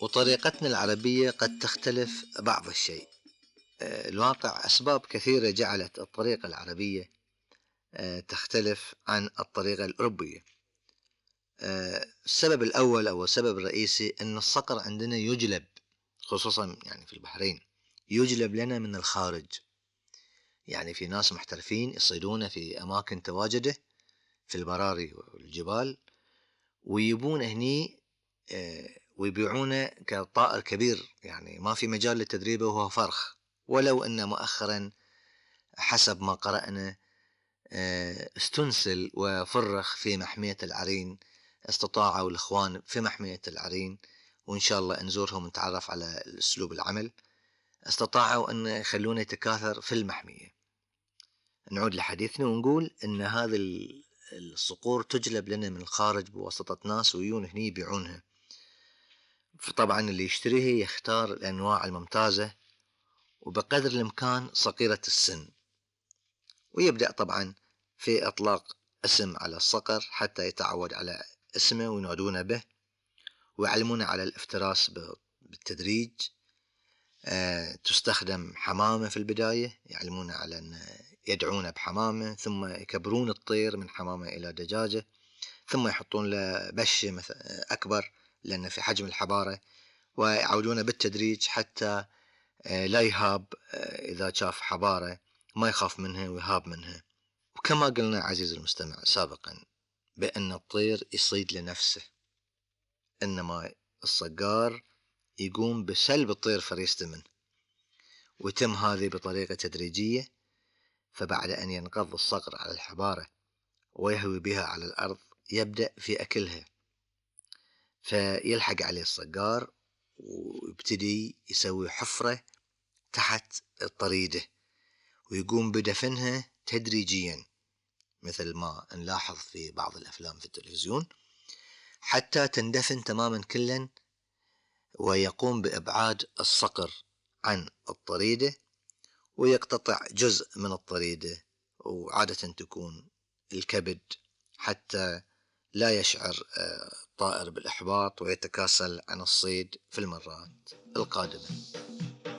وطريقتنا العربية قد تختلف بعض الشيء. الواقع أسباب كثيرة جعلت الطريقة العربية تختلف عن الطريقة الأوروبية. السبب الأول أو السبب الرئيسي أن الصقر عندنا يجلب، خصوصا يعني في البحرين يجلب لنا من الخارج. يعني في ناس محترفين يصيدونه في أماكن تواجده في البراري والجبال، ويبون هني ويبيعونه كطائر كبير، يعني ما في مجال لتدريبه وهو فرخ. ولو أن مؤخرا حسب ما قرأنا استنسل وفرخ في محمية العرين. استطاعوا الإخوان في محمية العرين، وإن شاء الله نزورهم ونتعرف على أسلوب العمل، استطاعوا أن يخلونه يتكاثر في المحمية. نعود لحديثنا ونقول أن هذه الصقور تجلب لنا من الخارج بواسطة ناس ويون هني يبيعونها. فطبعا اللي يشتريه يختار الأنواع الممتازة وبقدر الإمكان صغيرة السن، ويبدأ طبعا في إطلاق اسم على الصقر حتى يتعود على اسمه وينادونه به، ويعلمونه على الافتراس بالتدريج. تستخدم حمامة في البداية، يعلمونه على أن يدعونه بحمامة، ثم يكبرون الطير من حمامة إلى دجاجة، ثم يحطون له بشة أكبر لأنه في حجم الحبارة، ويعودونه بالتدريج حتى لا يهاب. إذا شاف حبارة ما يخاف منها ويهاب منها. وكما قلنا عزيزي المستمع سابقا بأن الطير يصيد لنفسه، إنما الصقار يقوم بسلب الطير فريسته منه، ويتم هذه بطريقة تدريجية. فبعد أن ينقض الصقر على الحبارة ويهوي بها على الأرض يبدأ في أكلها، فيلحق عليه الصقار ويبتدي يسوي حفرة تحت الطريدة ويقوم بدفنها تدريجيا، مثل ما نلاحظ في بعض الأفلام في التلفزيون، حتى تندفن تماما كلا، ويقوم بإبعاد الصقر عن الطريدة ويقتطع جزء من الطريدة، وعادة تكون الكبد، حتى لا يشعر الطائر بالإحباط ويتكاسل عن الصيد في المرات القادمة.